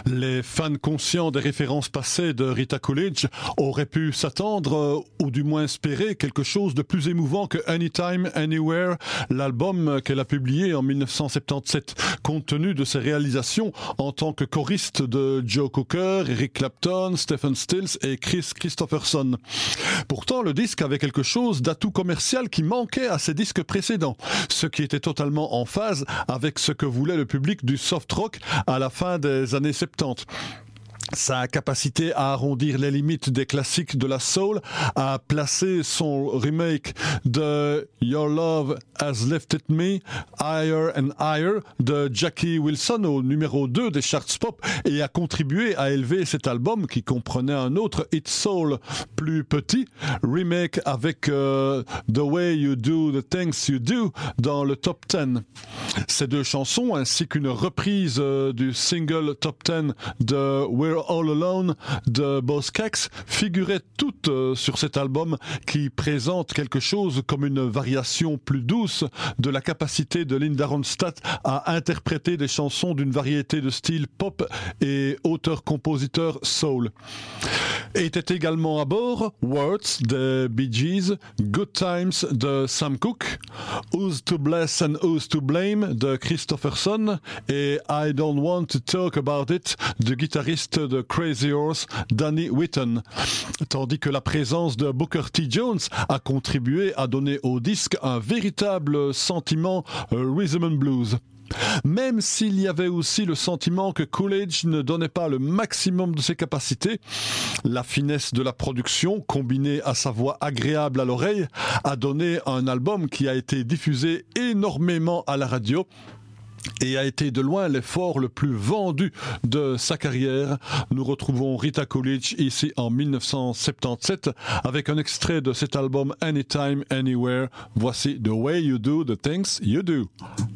Les fans conscients des références passées de Rita Coolidge auraient pu s'attendre, ou du moins espérer, quelque chose de plus émouvant que Anytime, Anywhere, l'album qu'elle a publié en 1977, compte tenu de ses réalisations en tant que choriste de Joe Cocker, Eric Clapton, Stephen Stills et Chris Christopherson. Pourtant, le disque avait quelque chose d'atout commercial qui manquait à ses disques précédents, ce qui était totalement en phase avec ce que voulait le public du soft rock à la fin des années 70. Sa capacité à arrondir les limites des classiques de la soul, à placer son remake de Your Love Has Lifted Me Higher and Higher de Jackie Wilson au numéro 2 des charts pop et a contribué à élever cet album qui comprenait un autre hit soul plus petit, remake avec The Way You Do The Things You Do dans le top 10. Ces deux chansons ainsi qu'une reprise du single top 10 de We're All Alone de Buzzcocks figuraient toutes sur cet album qui présente quelque chose comme une variation plus douce de la capacité de Linda Ronstadt à interpréter des chansons d'une variété de styles pop et auteur-compositeur soul. Était également à bord Words de Bee Gees, Good Times de Sam Cooke, Who's to Bless and Who's to Blame de Christopherson et I Don't Want to Talk About It du guitariste de Crazy Horse, Danny Whitten. Tandis que la présence de Booker T. Jones a contribué à donner au disque un véritable sentiment rhythm and blues. Même s'il y avait aussi le sentiment que Coolidge ne donnait pas le maximum de ses capacités, la finesse de la production, combinée à sa voix agréable à l'oreille, a donné un album qui a été diffusé énormément à la radio et a été de loin l'effort le plus vendu de sa carrière. Nous retrouvons Rita Coolidge ici en 1977 avec un extrait de cet album Anytime, Anywhere. Voici The Way You Do The Things You Do.